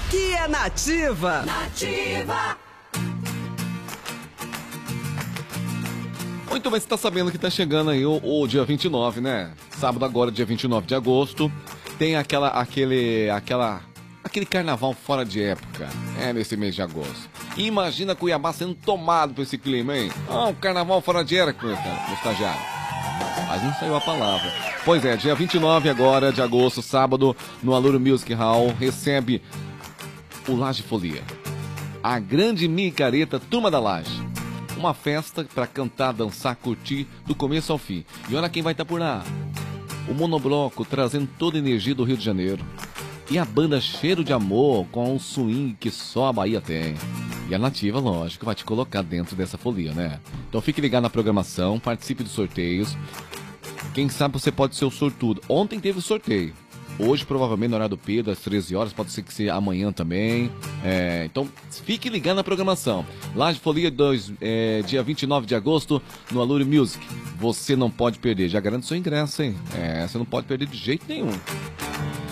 Aqui é Nativa. Nativa. Muito bem, você tá sabendo que tá chegando aí o dia 29, né? Sábado agora, dia 29 de agosto. Tem aquele carnaval fora de época. É nesse mês de agosto. E imagina Cuiabá sendo tomado por esse clima, hein? Um carnaval fora de época, meu estagiário. Mas não saiu a palavra. Pois é, dia 29 agora de agosto, sábado, no Aluro Music Hall, recebe o Laje Folia. A grande micareta Turma da Laje. Uma festa para cantar, dançar, curtir do começo ao fim. E olha quem vai estar por lá. O Monobloco trazendo toda a energia do Rio de Janeiro. E a banda Cheiro de Amor com um swing que só a Bahia tem. E a Nativa, lógico, vai te colocar dentro dessa folia, né? Então fique ligado na programação, participe dos sorteios. Quem sabe você pode ser o sortudo. Ontem teve o sorteio. Hoje, provavelmente, no horário do Pedro, às 13 horas, pode ser que seja amanhã também. Então, fique ligado na programação. Laje Folia, dia 29 de agosto, no Aluro Music. Você não pode perder. Já garanto seu ingresso, hein? Você não pode perder de jeito nenhum.